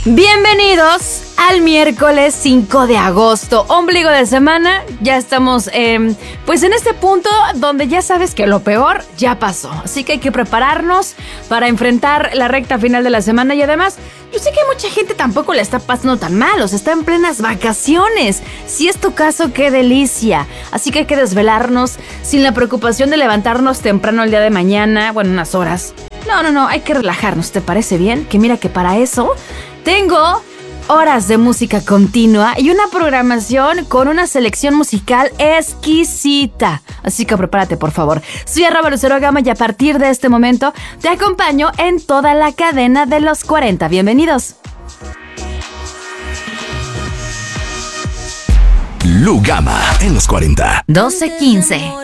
Bienvenidos al miércoles 5 de agosto, ombligo de semana. Ya estamos pues en este punto donde ya sabes que lo peor ya pasó. Así que hay que prepararnos para enfrentar la recta final de la semana. Y además, yo sé que mucha gente tampoco la está pasando tan mal, o sea, está en plenas vacaciones. Si es tu caso, qué delicia. Así que hay que desvelarnos sin la preocupación de levantarnos temprano el día de mañana, bueno, unas horas. No, hay que relajarnos, ¿te parece bien? Que mira que para eso tengo horas de música continua y una programación con una selección musical exquisita. Así que prepárate, por favor. Soy @LuceroGama y a partir de este momento te acompaño en toda la cadena de los 40. Bienvenidos. Lu Gama en los 40. 12:15.